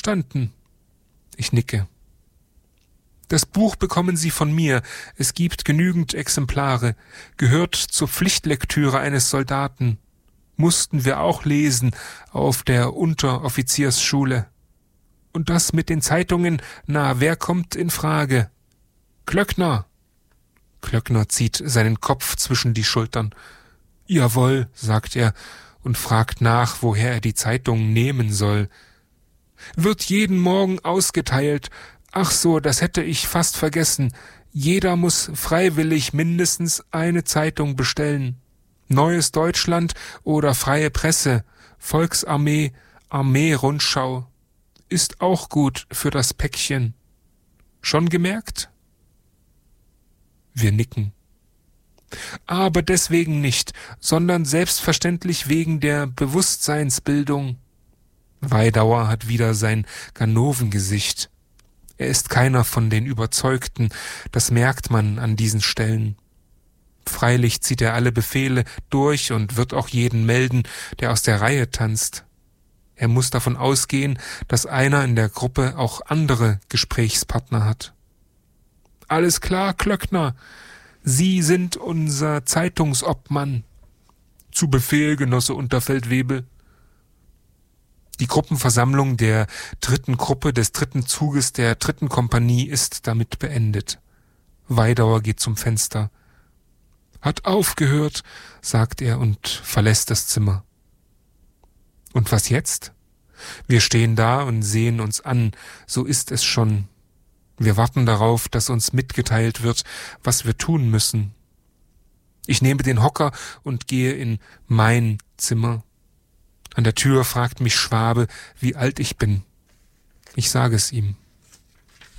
Verstanden. Ich nicke. Das Buch bekommen Sie von mir. Es gibt genügend Exemplare. Gehört zur Pflichtlektüre eines Soldaten. Mussten wir auch lesen auf der Unteroffiziersschule. Und das mit den Zeitungen, na, wer kommt in Frage? Klöckner. Klöckner zieht seinen Kopf zwischen die Schultern. Jawohl, sagt er und fragt nach, woher er die Zeitung nehmen soll. Wird jeden Morgen ausgeteilt. Ach so, das hätte ich fast vergessen. Jeder muss freiwillig mindestens eine Zeitung bestellen. Neues Deutschland oder Freie Presse, Volksarmee, Armee-Rundschau. Ist auch gut für das Päckchen. Schon gemerkt? Wir nicken. Aber deswegen nicht, sondern selbstverständlich wegen der Bewusstseinsbildung. Weidauer hat wieder sein Ganovengesicht. Er ist keiner von den Überzeugten, das merkt man an diesen Stellen. Freilich zieht er alle Befehle durch und wird auch jeden melden, der aus der Reihe tanzt. Er muss davon ausgehen, dass einer in der Gruppe auch andere Gesprächspartner hat. Alles klar, Klöckner. Sie sind unser Zeitungsobmann. Zu Befehl, Genosse Unterfeldwebel. Die Gruppenversammlung der 3. Gruppe des 3. Zuges der 3. Kompanie ist damit beendet. Weidauer geht zum Fenster. Hat aufgehört, sagt er und verlässt das Zimmer. Und was jetzt? Wir stehen da und sehen uns an, so ist es schon. Wir warten darauf, dass uns mitgeteilt wird, was wir tun müssen. Ich nehme den Hocker und gehe in mein Zimmer. An der Tür fragt mich Schwabe, wie alt ich bin. Ich sage es ihm.